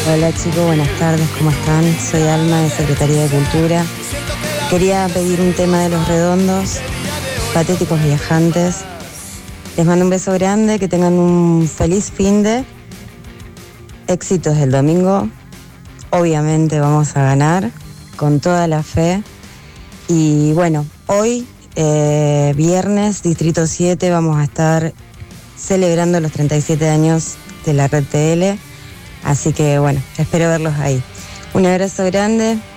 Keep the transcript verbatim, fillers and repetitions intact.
Hola chicos, buenas tardes, ¿cómo están? Soy Alma de Secretaría de Cultura. Quería pedir un tema de Los Redondos, Patéticos Viajantes. Les mando un beso grande, que tengan un feliz finde. Éxitos el domingo. Obviamente vamos a ganar con toda la fe. Y bueno, hoy, eh, viernes, Distrito siete, vamos a estar celebrando los treinta y siete años de la Red T L. Así que bueno, espero verlos ahí. Un abrazo grande.